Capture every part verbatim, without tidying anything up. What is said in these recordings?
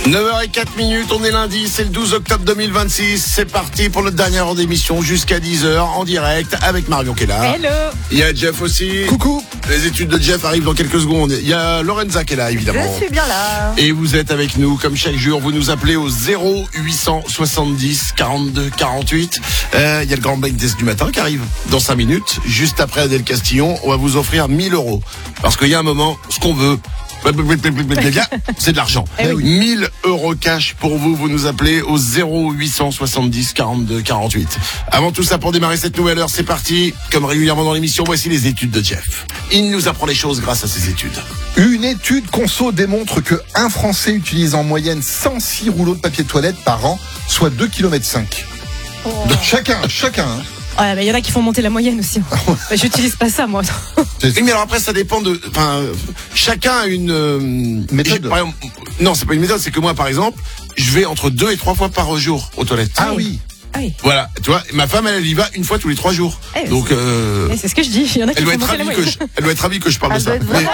neuf heures zéro quatre minutes, on est lundi, c'est le douze octobre deux mille vingt-six. C'est parti pour notre dernière heure d'émission jusqu'à dix heures en direct avec Marion qui est là. Hello. Il y a Jeff aussi. Coucou. Les études de Jeff arrivent dans quelques secondes. Il y a Lorenza qui est là, évidemment. Je suis bien là. Et vous êtes avec nous, comme chaque jour, vous nous appelez au zéro huit cent soixante-dix quarante-deux quarante-huit. Euh, il y a le grand blind test du matin qui arrive dans cinq minutes. Juste après Adèle Castillon, on va vous offrir mille euros. Parce qu'il y a un moment, ce qu'on veut, c'est de l'argent. Eh oui. mille euros cash pour vous, vous nous appelez au zéro huit cent soixante-dix quarante-deux quarante-huit. Avant tout ça, pour démarrer cette nouvelle heure, c'est parti. Comme régulièrement dans l'émission, voici les études de Jeff. Il nous apprend les choses grâce à ses études. Une étude conso démontre que un Français utilise en moyenne cent six rouleaux de papier de toilette par an, soit deux virgule cinq kilomètres. Oh. Chacun, chacun. Hein. Ouais, mais il y en a qui font monter la moyenne aussi. Bah, j'utilise pas ça, moi. Oui, mais alors après, ça dépend de. Enfin, euh, chacun a une euh, méthode. Par exemple, non, c'est pas une méthode, c'est que moi, par exemple, je vais entre deux et trois fois par jour aux toilettes. Ah oui. Ah oui. Voilà, tu vois, ma femme, elle, elle y va une fois tous les trois jours. Eh, Donc, euh, eh, c'est ce que je dis. Il y en a qui elle doit font être monter la ravie que moyenne. je, elle doit être ravie que je parle Elle de ça. doit être Mais,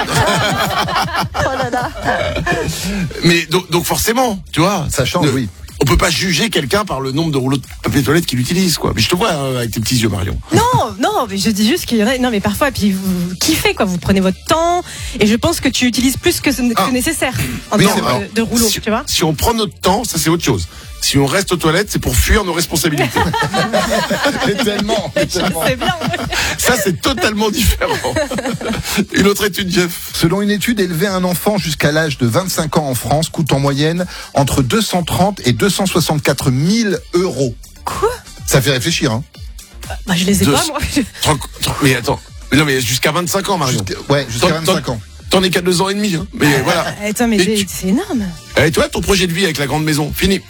Oh là là. mais donc, donc forcément, tu vois, Ça change, le- oui. On peut pas juger quelqu'un par le nombre de rouleaux de papier toilette qu'il utilise, quoi. Mais je te vois hein, avec tes petits yeux, Marion. Non, non, mais je dis juste qu'il y en a. Non, mais parfois, puis vous kiffez, quoi. Vous prenez votre temps, et je pense que tu utilises plus que, que Ah. nécessaire en Oui, termes c'est vrai. de, de rouleaux, si, tu vois. si on prend notre temps, ça c'est autre chose. Si on reste aux toilettes, c'est pour fuir nos responsabilités. Mais tellement, mais tellement. C'est bien. Ça, c'est totalement différent. Une autre étude, Jeff. Selon une étude, élever un enfant jusqu'à l'âge de vingt-cinq ans en France coûte en moyenne entre deux cent trente et deux cent soixante-quatre mille euros. Quoi? Ça fait réfléchir, hein. Bah, je les ai Deux- pas, moi. Tro- tro- Mais attends. Mais non, mais jusqu'à vingt-cinq ans, Marion. Jusqu'à- ouais, jusqu'à Tant- vingt-cinq tant- ans. T'en es qu'à deux ans et demi, hein. Mais voilà. Attends, mais Et j'ai- tu- c'est énorme. Et toi, ton projet de vie avec la grande maison, fini.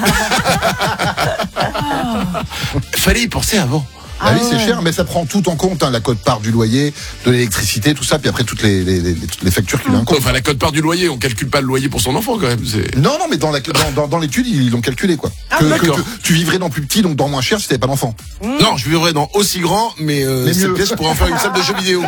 Fallait y penser avant. Ah oui, c'est ouais. cher, mais ça prend tout en compte, hein, la quote-part du loyer, de l'électricité, tout ça, puis après toutes les, les, les, toutes les factures qui viennent. Enfin, la cote-part du loyer, on calcule pas le loyer pour son enfant, quand même. C'est... Non, non, mais dans, la, dans, dans, dans l'étude, ils l'ont calculé, quoi. Ah, que, que d'accord. tu, tu vivrais dans plus petit, donc dans moins cher si t'avais pas d'enfant. Non, je vivrais dans aussi grand, mais, euh, Mais cette mieux. pièce pour en faire une salle de jeux vidéo.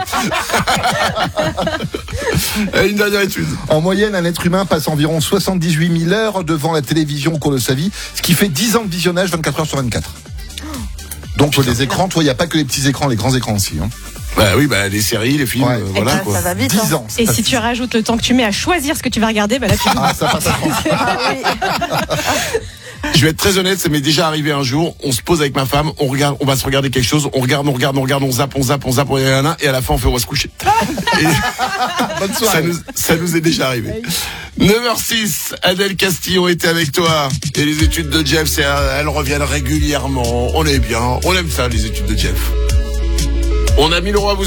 Et une dernière étude. En moyenne, un être humain passe environ soixante-dix-huit mille heures devant la télévision au cours de sa vie, ce qui fait dix ans de visionnage vingt-quatre heures sur vingt-quatre. Donc les écrans, toi, il n'y a pas que les petits écrans, les grands écrans aussi. Hein. Bah oui, bah les séries, les films, Ouais. euh, Et voilà ça, quoi. ça va vite. dix hein. ans. ça Et passe si vite. tu rajoutes le temps que tu mets à choisir ce que tu vas regarder, bah là, tu. Ah, ça passe à France. Ah oui. Je vais être très honnête, ça m'est déjà arrivé un jour. On se pose avec ma femme, on regarde, on va se regarder quelque chose, on regarde, on regarde, on regarde, on zappe, on zappe, on zappe, et à la fin on fait on va se coucher. Et Bonne ça soirée. nous, ça nous est déjà arrivé. neuf heures six, Adèle Castillon était avec toi. Et les études de Jeff, c'est, elles reviennent régulièrement. On est bien, on aime ça les études de Jeff. On a mille euros à vous